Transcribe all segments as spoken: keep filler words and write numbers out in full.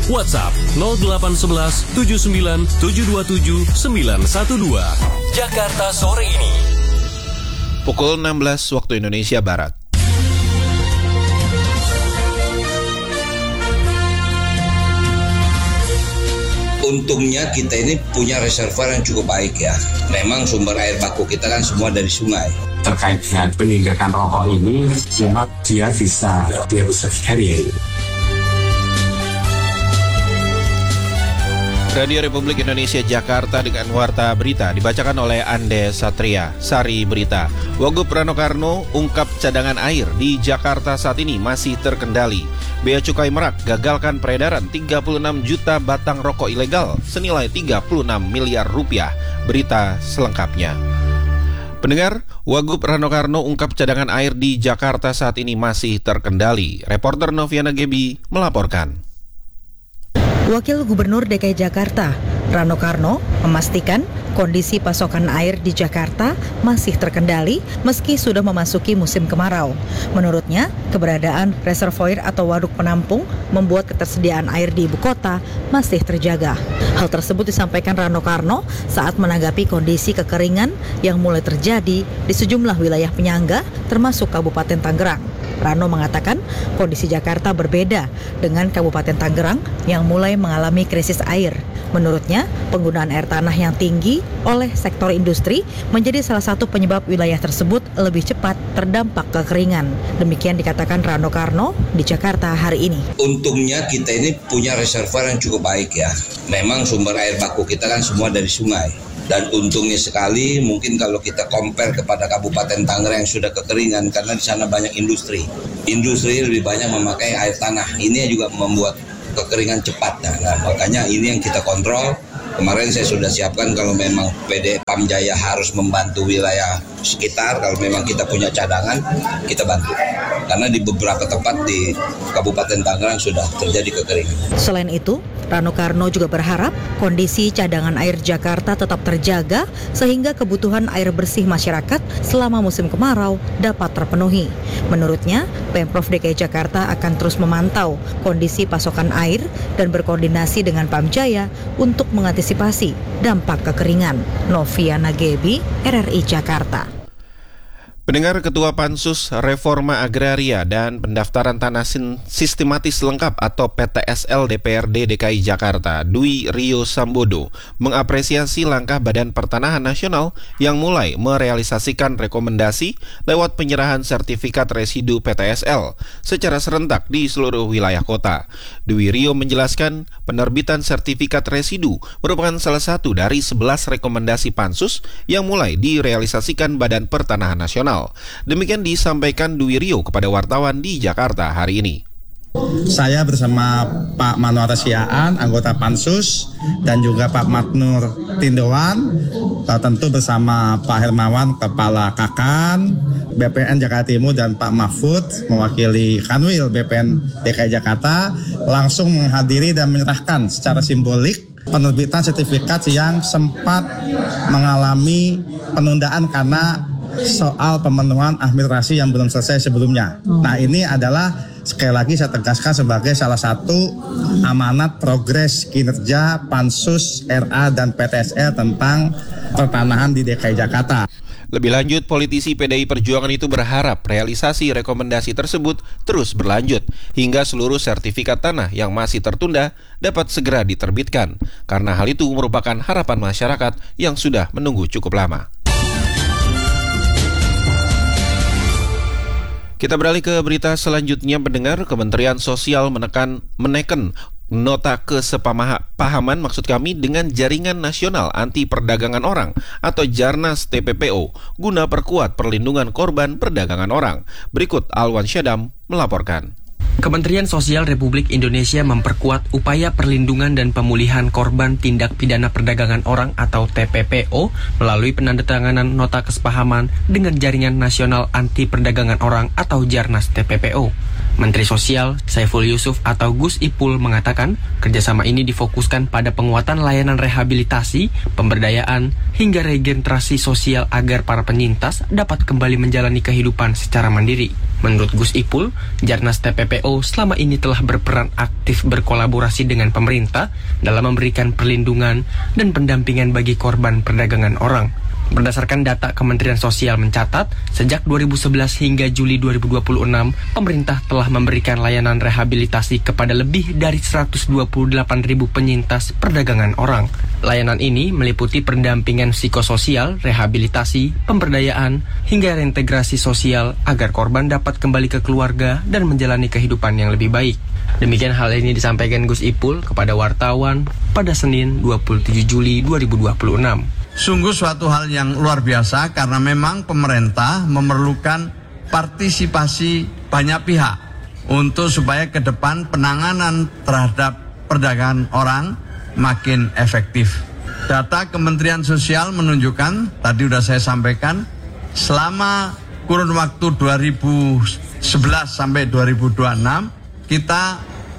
WhatsApp nol delapan satu satu tujuh sembilan tujuh dua tujuh sembilan satu dua. Jakarta sore ini. Pukul enam belas waktu Indonesia Barat. Untungnya kita ini punya reservoir yang cukup baik ya. Memang sumber air baku kita kan semua dari sungai. Terkait dengan peninggakan rokok ini, memang dia bisa dia bisa carry. Radio Republik Indonesia Jakarta dengan Warta Berita dibacakan oleh Ande Satria. Sari Berita. Wagub Rano Karno ungkap cadangan air di Jakarta saat ini masih terkendali. Bea Cukai Merak gagalkan peredaran tiga puluh enam juta batang rokok ilegal senilai tiga puluh enam miliar rupiah. Berita selengkapnya. Pendengar, Wagub Rano Karno ungkap cadangan air di Jakarta saat ini masih terkendali. Reporter Noviana Gebi melaporkan. Wakil Gubernur D K I Jakarta, Rano Karno, memastikan kondisi pasokan air di Jakarta masih terkendali meski sudah memasuki musim kemarau. Menurutnya, keberadaan reservoir atau waduk penampung membuat ketersediaan air di ibu kota masih terjaga. Hal tersebut disampaikan Rano Karno saat menanggapi kondisi kekeringan yang mulai terjadi di sejumlah wilayah penyangga termasuk Kabupaten Tangerang. Rano mengatakan kondisi Jakarta berbeda dengan Kabupaten Tangerang yang mulai mengalami krisis air. Menurutnya, penggunaan air tanah yang tinggi oleh sektor industri menjadi salah satu penyebab wilayah tersebut lebih cepat terdampak kekeringan. Demikian dikatakan Rano Karno di Jakarta hari ini. Untungnya kita ini punya reservoir yang cukup baik ya. Memang sumber air baku kita kan semua dari sungai. Dan untungnya sekali mungkin kalau kita compare kepada Kabupaten Tangerang yang sudah kekeringan karena di sana banyak industri. Industri lebih banyak memakai air tanah. Ini juga membuat kekeringan cepat. Nah, makanya ini yang kita kontrol. Kemarin saya sudah siapkan kalau memang P D Pamjaya harus membantu wilayah sekitar, kalau memang kita punya cadangan, kita bantu. Karena di beberapa tempat di Kabupaten Tangerang sudah terjadi kekeringan. Selain itu, Rano Karno juga berharap kondisi cadangan air Jakarta tetap terjaga sehingga kebutuhan air bersih masyarakat selama musim kemarau dapat terpenuhi. Menurutnya, Pemprov D K I Jakarta akan terus memantau kondisi pasokan air dan berkoordinasi dengan Pamjaya untuk mengantisipasi dampak kekeringan. Noviana Gebi, R R I Jakarta. Pendengar, Ketua Pansus Reforma Agraria dan Pendaftaran Tanah Sistematis Lengkap atau P T S L D P R D D K I Jakarta, Dwi Rio Sambodo, mengapresiasi langkah Badan Pertanahan Nasional yang mulai merealisasikan rekomendasi lewat penyerahan sertifikat residu P T S L secara serentak di seluruh wilayah kota. Dwi Rio menjelaskan penerbitan sertifikat residu merupakan salah satu dari sebelas rekomendasi Pansus yang mulai direalisasikan Badan Pertanahan Nasional. Demikian disampaikan Dwi Rio kepada wartawan di Jakarta hari ini. Saya bersama Pak Manuar Siaan, anggota Pansus, dan juga Pak Maknur Tindoan, tentu bersama Pak Hermawan, Kepala Kakan, B P N Jakarta Timur, dan Pak Mahfud, mewakili Kanwil B P N D K I Jakarta, langsung menghadiri dan menyerahkan secara simbolik penerbitan sertifikat yang sempat mengalami penundaan karena soal pemenuhan administrasi yang belum selesai sebelumnya. Hmm. Nah, ini adalah sekali lagi saya tegaskan sebagai salah satu amanat progres kinerja Pansus R A dan P T S L tentang pertanahan di D K I Jakarta. Lebih lanjut, politisi P D I Perjuangan itu berharap realisasi rekomendasi tersebut terus berlanjut hingga seluruh sertifikat tanah yang masih tertunda dapat segera diterbitkan, karena hal itu merupakan harapan masyarakat yang sudah menunggu cukup lama. Kita beralih ke berita selanjutnya, pendengar. Kementerian Sosial menekan menekan nota kesepahaman maksud kami dengan Jaringan Nasional Anti Perdagangan Orang atau Jarnas T P P O guna perkuat perlindungan korban perdagangan orang. Berikut Alwan Syadam melaporkan. Kementerian Sosial Republik Indonesia memperkuat upaya perlindungan dan pemulihan korban tindak pidana perdagangan orang atau T P P O melalui penandatanganan nota kesepahaman dengan Jaringan Nasional Anti Perdagangan Orang atau Jarnas T P P O. Menteri Sosial Saiful Yusuf atau Gus Ipul mengatakan kerjasama ini difokuskan pada penguatan layanan rehabilitasi, pemberdayaan, hingga regenerasi sosial agar para penyintas dapat kembali menjalani kehidupan secara mandiri. Menurut Gus Ipul, Jarnas T P P O selama ini telah berperan aktif berkolaborasi dengan pemerintah dalam memberikan perlindungan dan pendampingan bagi korban perdagangan orang. Berdasarkan data Kementerian Sosial mencatat, sejak dua ribu sebelas hingga Juli dua ribu dua puluh enam, pemerintah telah memberikan layanan rehabilitasi kepada lebih dari seratus dua puluh delapan ribu penyintas perdagangan orang. Layanan ini meliputi pendampingan psikososial, rehabilitasi, pemberdayaan, hingga reintegrasi sosial agar korban dapat kembali ke keluarga dan menjalani kehidupan yang lebih baik. Demikian hal ini disampaikan Gus Ipul kepada wartawan pada Senin dua puluh tujuh Juli dua ribu dua puluh enam. Sungguh suatu hal yang luar biasa karena memang pemerintah memerlukan partisipasi banyak pihak untuk supaya ke depan penanganan terhadap perdagangan orang makin efektif. Data Kementerian Sosial menunjukkan, tadi sudah saya sampaikan, selama kurun waktu dua ribu sebelas sampai dua ribu dua puluh enam kita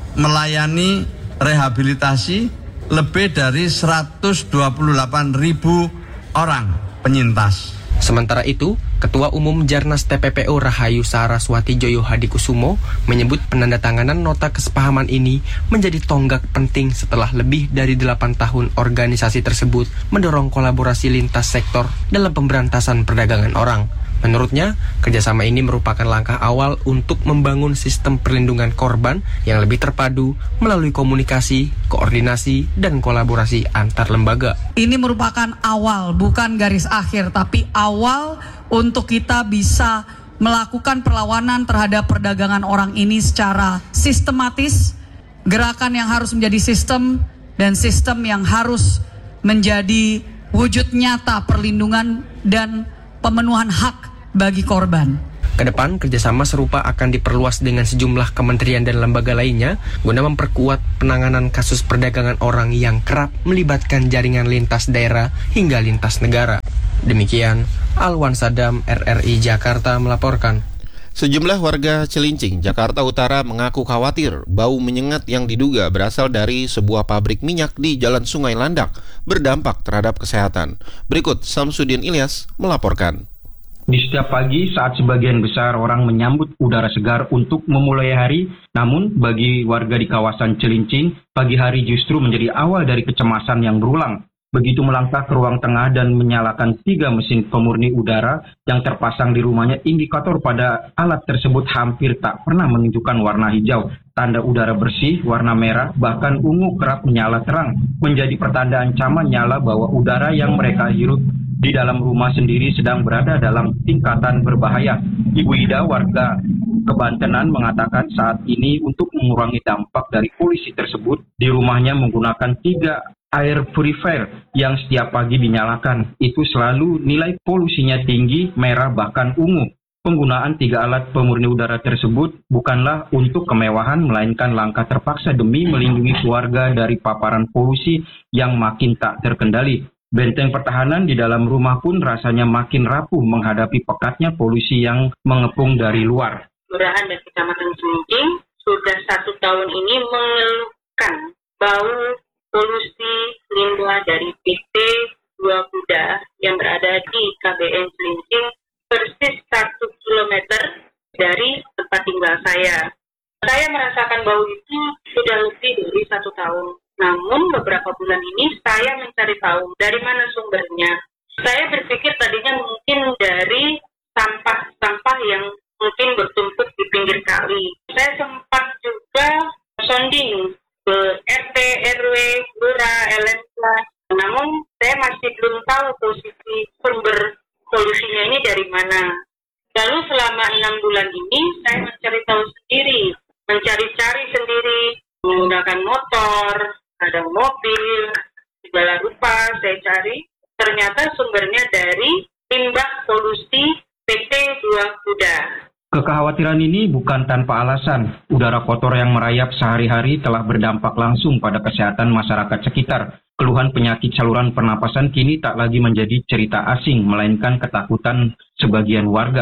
melayani rehabilitasi lebih dari seratus dua puluh delapan ribu orang penyintas. Sementara itu, Ketua Umum Jarnas T P P O Rahayu Saraswati Joyo Hadikusumo menyebut penandatanganan nota kesepahaman ini menjadi tonggak penting setelah lebih dari delapan tahun organisasi tersebut mendorong kolaborasi lintas sektor dalam pemberantasan perdagangan orang. Menurutnya, kerjasama ini merupakan langkah awal untuk membangun sistem perlindungan korban yang lebih terpadu melalui komunikasi, koordinasi, dan kolaborasi antar lembaga. Ini merupakan awal, bukan garis akhir, tapi awal untuk kita bisa melakukan perlawanan terhadap perdagangan orang ini secara sistematis, gerakan yang harus menjadi sistem, dan sistem yang harus menjadi wujud nyata perlindungan dan pemenuhan hak bagi korban. Kedepan, kerjasama serupa akan diperluas dengan sejumlah kementerian dan lembaga lainnya guna memperkuat penanganan kasus perdagangan orang yang kerap melibatkan jaringan lintas daerah hingga lintas negara. Demikian, Alwan Sadam, R R I Jakarta melaporkan. Sejumlah warga Cilincing, Jakarta Utara mengaku khawatir bau menyengat yang diduga berasal dari sebuah pabrik minyak di Jalan Sungai Landak berdampak terhadap kesehatan. Berikut Samsudin Ilyas melaporkan. Di setiap pagi saat sebagian besar orang menyambut udara segar untuk memulai hari, namun bagi warga di kawasan Cilincing, pagi hari justru menjadi awal dari kecemasan yang berulang. Begitu melangkah ke ruang tengah dan menyalakan tiga mesin pemurni udara yang terpasang di rumahnya, indikator pada alat tersebut hampir tak pernah menunjukkan warna hijau. Tanda udara bersih, warna merah, bahkan ungu kerap menyala terang, menjadi pertanda ancaman nyala bahwa udara yang mereka hirup di dalam rumah sendiri sedang berada dalam tingkatan berbahaya. Ibu Ida, warga Kebantenan, mengatakan saat ini untuk mengurangi dampak dari polusi tersebut, di rumahnya menggunakan tiga air purifier yang setiap pagi dinyalakan. Itu selalu nilai polusinya tinggi, merah, bahkan ungu. Penggunaan tiga alat pemurni udara tersebut bukanlah untuk kemewahan, melainkan langkah terpaksa demi melindungi keluarga dari paparan polusi yang makin tak terkendali. Benteng pertahanan di dalam rumah pun rasanya makin rapuh menghadapi pekatnya polusi yang mengepung dari luar. Kelurahan dan Kecamatan Cilincing sudah satu tahun ini mengeluhkan bau polusi limbah dari P T Dua Kuda yang berada di K B N Cilincing, persis satu kilometer dari tempat tinggal saya. Saya merasakan bau itu sudah lebih dari satu tahun. Namun beberapa bulan ini saya mencari tahu dari mana sumbernya. Saya berpikir tadinya mungkin dari sampah-sampah yang mungkin bertumpuk di pinggir kali. Saya sempat juga sonding ke R T, R W, Lurah, L M K. Namun saya masih belum tahu posisi sumber polusinya ini dari mana. Lalu selama enam bulan ini saya mencari tahu sendiri, mencari-cari sendiri, menggunakan motor, ada mobil, segala rupa saya cari. Ternyata sumbernya dari limbah polusi P T Dua Kuda. Kekhawatiran ini bukan tanpa alasan. Udara kotor yang merayap sehari-hari telah berdampak langsung pada kesehatan masyarakat sekitar. Keluhan penyakit saluran pernapasan kini tak lagi menjadi cerita asing, melainkan ketakutan sebagian warga.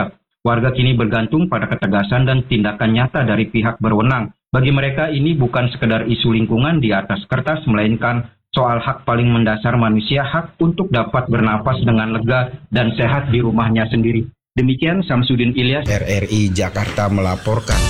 Warga kini bergantung pada ketegasan dan tindakan nyata dari pihak berwenang. Bagi mereka ini bukan sekedar isu lingkungan di atas kertas, melainkan soal hak paling mendasar manusia, hak untuk dapat bernapas dengan lega dan sehat di rumahnya sendiri. Demikian Samsudin Ilyas, R R I Jakarta melaporkan.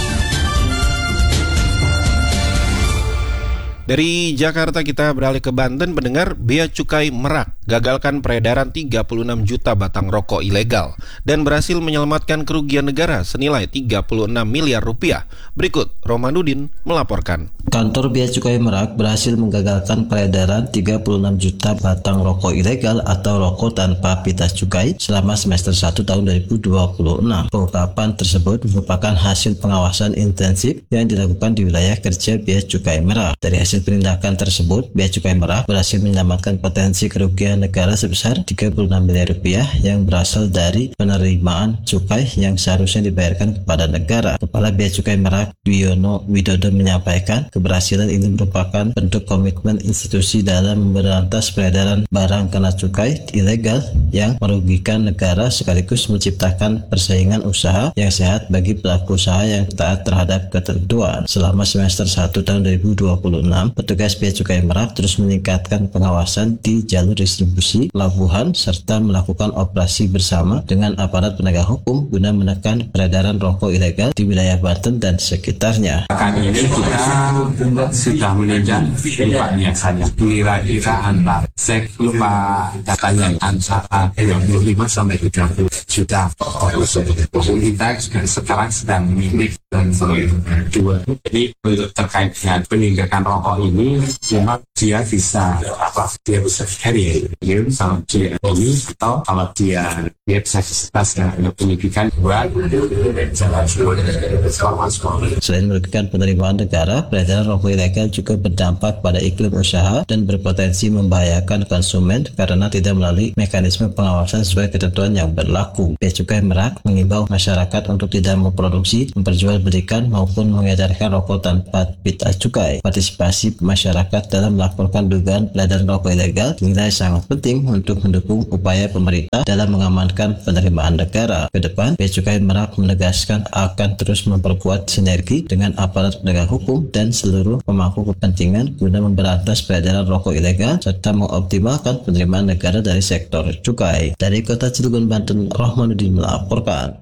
Dari Jakarta kita beralih ke Banten. Pendengar, Bea Cukai Merak gagalkan peredaran tiga puluh enam juta batang rokok ilegal dan berhasil menyelamatkan kerugian negara senilai tiga puluh enam miliar rupiah. Berikut Romanudin melaporkan. Kantor Bea Cukai Merak berhasil menggagalkan peredaran tiga puluh enam juta batang rokok ilegal atau rokok tanpa pita cukai selama semester satu tahun dua ribu dua puluh enam. Pengungkapan tersebut merupakan hasil pengawasan intensif yang dilakukan di wilayah kerja Bea Cukai Merak. Dari hasil penindakan tersebut, Bea Cukai Merak berhasil menyelamatkan potensi kerugian negara sebesar tiga puluh enam miliar rupiah yang berasal dari penerimaan cukai yang seharusnya dibayarkan kepada negara. Kepala Bea Cukai Merak, Dwiyono Widodo, menyampaikan keberhasilan ini merupakan bentuk komitmen institusi dalam memberantas peredaran barang kena cukai ilegal yang merugikan negara sekaligus menciptakan persaingan usaha yang sehat bagi pelaku usaha yang taat terhadap ketentuan. Selama semester satu tahun dua ribu dua puluh enam, petugas Bea Cukai Merak terus meningkatkan pengawasan di jalur distribusi, pelabuhan, serta melakukan operasi bersama dengan aparat penegak hukum guna menekan peredaran rokok ilegal di wilayah Banten dan sekitarnya. Kali ini kita sudah meninjau tempat biasanya kira-kira antara saya lupa datanya antara dua puluh lima sampai tiga puluh juta. Kita sekarang sedang memilih dan dua. Jadi terkait dengan penindakan rokok ini memang dia bisa apa dia bisa carry sama dia ini atau kalau dia dia bisa disebutkan dengan pendidikan buat selain merugikan penerimaan negara, peredaran rokok ilegal juga berdampak pada iklim usaha dan berpotensi membahayakan konsumen karena tidak melalui mekanisme pengawasan sesuai ketentuan yang berlaku. Bea Cukai Merak mengimbau masyarakat untuk tidak memproduksi, memperjualbelikan maupun mengedarkan rokok tanpa pita cukai. Partisipasi masyarakat dalam melaporkan dugaan peredaran rokok ilegal dinilai sangat penting untuk mendukung upaya pemerintah dalam mengamankan penerimaan negara. Ke depan, Bea Cukai Merak menegaskan akan terus memperkuat sinergi dengan aparat penegak hukum dan seluruh pemangku kepentingan guna memberantas peredaran rokok ilegal serta mengoptimalkan penerimaan negara dari sektor cukai. Dari Kota Cilegon, Banten, Rohmanudin melaporkan.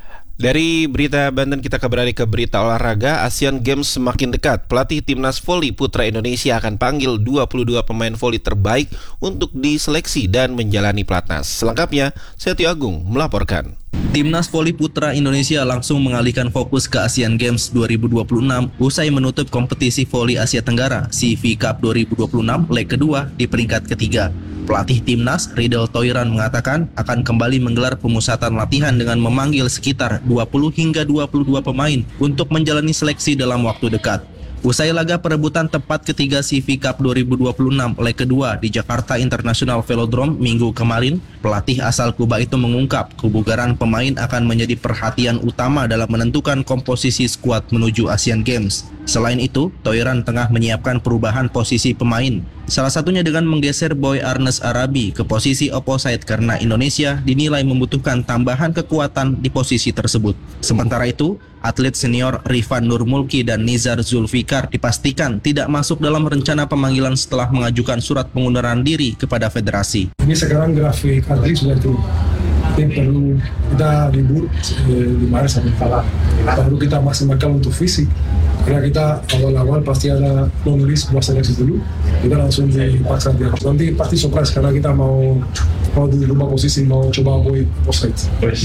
Dari berita Banten kita beralih ke berita olahraga. Asian Games semakin dekat. Pelatih Timnas Voli Putra Indonesia akan panggil dua puluh dua pemain voli terbaik untuk diseleksi dan menjalani pelatnas. Selengkapnya, Setio Agung melaporkan. Timnas Voli Putra Indonesia langsung mengalihkan fokus ke Asian Games dua ribu dua puluh enam usai menutup kompetisi voli Asia Tenggara C V Cup dua ribu dua puluh enam leg kedua di peringkat ketiga. Pelatih Timnas, Riedel Toiran, mengatakan akan kembali menggelar pemusatan latihan dengan memanggil sekitar dua puluh hingga dua puluh dua pemain untuk menjalani seleksi dalam waktu dekat. Usai laga perebutan tempat ketiga C V Cup dua ribu dua puluh enam leg kedua di Jakarta International Velodrome minggu kemarin, pelatih asal Kuba itu mengungkap kebugaran pemain akan menjadi perhatian utama dalam menentukan komposisi skuad menuju Asian Games. Selain itu, Toiran tengah menyiapkan perubahan posisi pemain. Salah satunya dengan menggeser Boy Arnes Arabi ke posisi opposite karena Indonesia dinilai membutuhkan tambahan kekuatan di posisi tersebut. Sementara itu, atlet senior Rifan Nurmulki dan Nizar Zulfikar dipastikan tidak masuk dalam rencana pemanggilan setelah mengajukan surat pengunduran diri kepada federasi. Ini sekarang grafik atlet sudah itu. Tim perlu kita libur di Maret sampai Falah. Perlu kita maksimalkan untuk fisik. Karena kita awal-awal pasti ada long list buat seleksi dulu, kita langsung dipaksa dia. Nanti pasti surprise karena kita mau mau di rumah posisi, mau coba boy offside.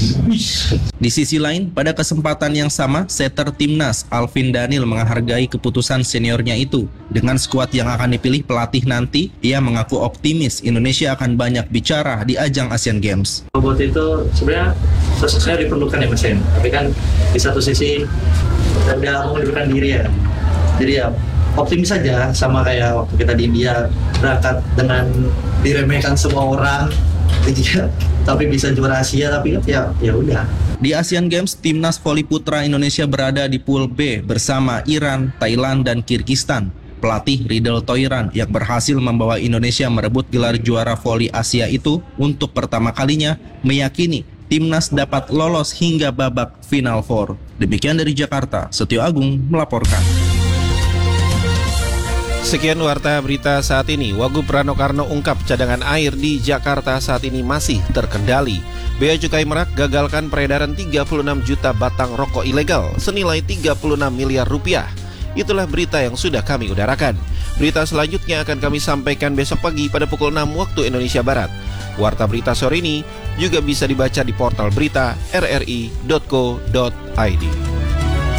Di sisi lain, pada kesempatan yang sama, setter Timnas Alvin Daniel menghargai keputusan seniornya itu. Dengan skuad yang akan dipilih pelatih nanti, ia mengaku optimis Indonesia akan banyak bicara di ajang Asian Games. Buat itu sebenarnya sosoknya diperlukan ya Mas Hen, tapi kan di satu sisi udah mengundurkan diri ya, jadi ya optimis saja, sama kayak waktu kita di India berangkat dengan diremehkan semua orang, tapi bisa juara Asia, tapi ya ya udah. Di Asian Games, Timnas Voli Putra Indonesia berada di Pool B bersama Iran, Thailand, dan Kirgistan. Pelatih Riedel Toiran yang berhasil membawa Indonesia merebut gelar juara voli Asia itu untuk pertama kalinya meyakini timnas dapat lolos hingga babak Final Four. Demikian dari Jakarta, Setio Agung melaporkan. Sekian warta berita saat ini. Wagub Rano Karno ungkap cadangan air di Jakarta saat ini masih terkendali. Bea Cukai Merak gagalkan peredaran tiga puluh enam juta batang rokok ilegal senilai tiga puluh enam miliar rupiah. Itulah berita yang sudah kami udarakan. Berita selanjutnya akan kami sampaikan besok pagi pada pukul enam waktu Indonesia Barat. Warta berita sore ini juga bisa dibaca di portal berita r r i dot co dot i d.